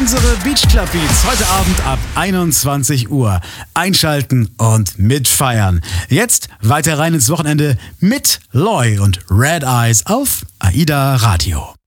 Unsere Beach Club Beats heute Abend ab 21 Uhr. Einschalten und mitfeiern. Jetzt weiter rein ins Wochenende mit Loy und Red Eyes auf AIDA Radio.